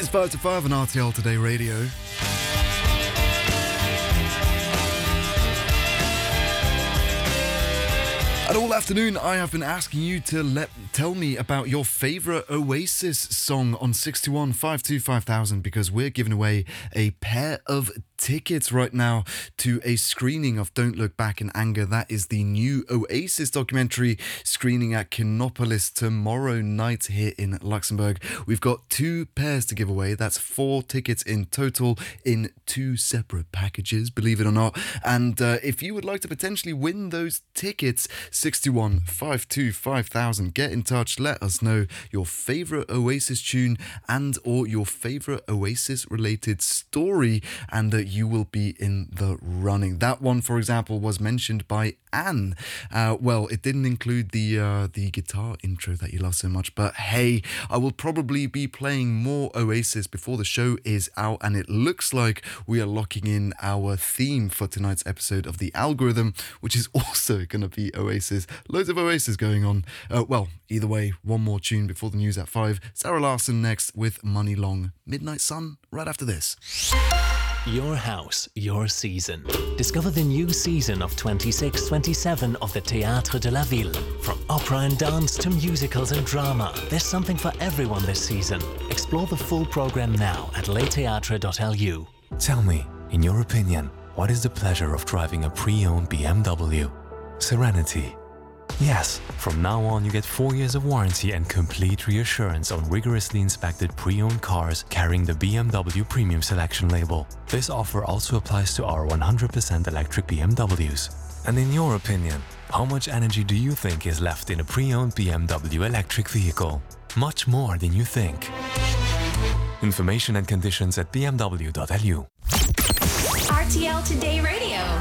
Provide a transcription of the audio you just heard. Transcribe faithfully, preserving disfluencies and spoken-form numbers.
is five to five on R T L Today Radio. And all afternoon, I have been asking you to let tell me about your favourite Oasis song on six two one, five two five thousand, because we're giving away a pair of tickets right now to a screening of Don't Look Back in Anger. That is the new Oasis documentary screening at Kinopolis tomorrow night here in Luxembourg. We've got two pairs to give away. That's four tickets in total in two separate packages, believe it or not. And uh, if you would like to potentially win those tickets, six two one, five two five thousand, get in touch, let us know your favourite Oasis tune and or your favourite Oasis related story, and uh, you will be in the running. That one, for example, was mentioned by Anne. Uh, well, it didn't include the uh, the guitar intro that you love so much, but hey, I will probably be playing more Oasis before the show is out, and it looks like we are locking in our theme for tonight's episode of The Algorithm, which is also going to be Oasis. Loads of Oasis going on. Uh, well, either way, one more tune before the news at five. Sarah Larson next with Money Long. Midnight Sun right after this. Your house, your season. Discover the new season of twenty-six twenty-seven of the Théâtre de la Ville. From opera and dance to musicals and drama, there's something for everyone this season. Explore the full programme now at le theatre dot l u. Tell me, in your opinion, what is the pleasure of driving a pre-owned B M W? Serenity. Yes, from now on you get four years of warranty and complete reassurance on rigorously inspected pre-owned cars carrying the B M W Premium Selection label. This offer also applies to our one hundred percent electric B M Ws. And in your opinion, how much energy do you think is left in a pre-owned B M W electric vehicle? Much more than you think. Information and conditions at b m w dot l u. R T L Today Radio.